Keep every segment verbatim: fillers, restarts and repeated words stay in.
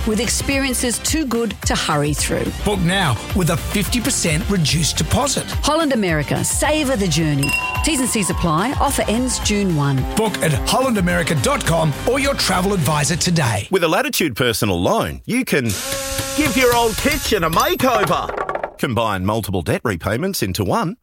with experiences too good to hurry through. Book now with a fifty percent reduced deposit. Holland America. Savour the journey. T's and C's apply. Offer ends June first. Book at holland america dot com or your travel advisor today. With a Latitude personal loan, you can give your old kitchen a makeover, combine multiple debt repayments into one,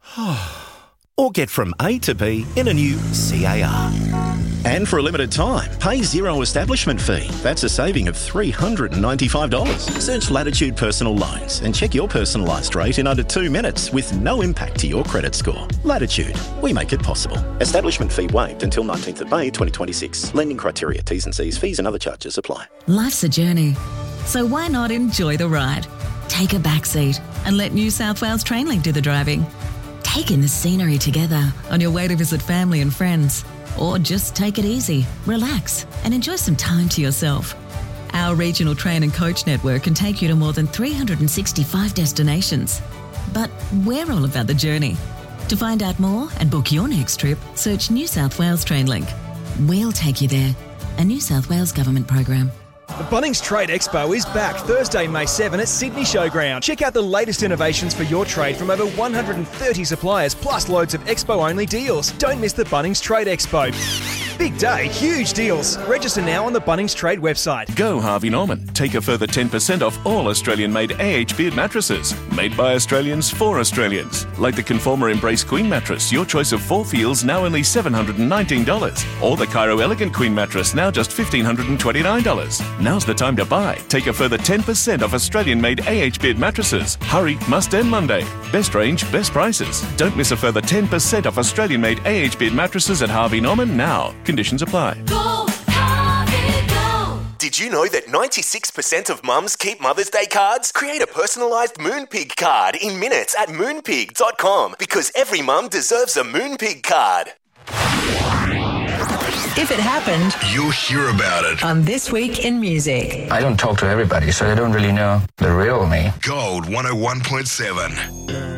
or get from A to B in a new C A R. And for a limited time, pay zero establishment fee. That's a saving of three hundred ninety-five dollars. Search Latitude Personal Loans and check your personalised rate in under two minutes with no impact to your credit score. Latitude, we make it possible. Establishment fee waived until nineteenth of May twenty twenty-six. Lending criteria, T's and C's, fees and other charges apply. Life's a journey, so why not enjoy the ride? Take a back seat and let New South Wales Trainlink do the driving. Take in the scenery together on your way to visit family and friends. Or just take it easy, relax, and enjoy some time to yourself. Our regional train and coach network can take you to more than three hundred sixty-five destinations. But we're all about the journey. To find out more and book your next trip, search New South Wales Trainlink. We'll take you there. A New South Wales government program. The Bunnings Trade Expo is back Thursday, May seventh at Sydney Showground. Check out the latest innovations for your trade from over one hundred thirty suppliers, plus loads of expo-only deals. Don't miss the Bunnings Trade Expo. Big day, huge deals. Register now on the Bunnings Trade website. Go Harvey Norman. Take a further ten percent off all Australian-made A H beard mattresses. Made by Australians for Australians. Like the Conformer Embrace Queen mattress, your choice of four feels now only seven hundred nineteen dollars. Or the Cairo Elegant Queen mattress, now just one thousand five hundred twenty-nine dollars. Now's the time to buy. Take a further ten percent off Australian-made A H beard mattresses. Hurry, must end Monday. Best range, best prices. Don't miss a further ten percent off Australian-made A H beard mattresses at Harvey Norman now. Conditions apply. Go, Harvey, go. Did you know that ninety-six percent of mums keep Mother's Day cards? Create a personalised Moonpig card in minutes at moonpig dot com because every mum deserves a Moonpig card. If it happened, you'll hear about it on This Week in Music. I don't talk to everybody, so they don't really know the real me. Gold one oh one point seven.